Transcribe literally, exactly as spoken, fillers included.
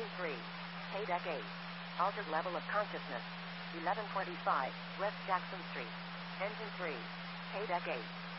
Engine three. K-Deck eight. Altered level of consciousness. eleven twenty-five, West Jackson Street. Engine three. K-Deck eight.